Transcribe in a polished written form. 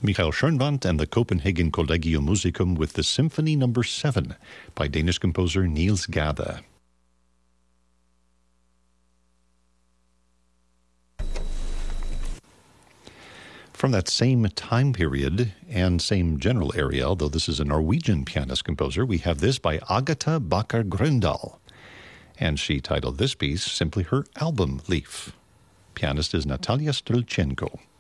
Michael Schoenwandt and the Copenhagen Collegium Musicum with the Symphony No. 7 by Danish composer Niels Gade. From that same time period and same general area, although this is a Norwegian pianist-composer, we have this by Agatha Bakker Grøndahl. And she titled this piece simply her album Leaf. Pianist is Natalia Strelchenko.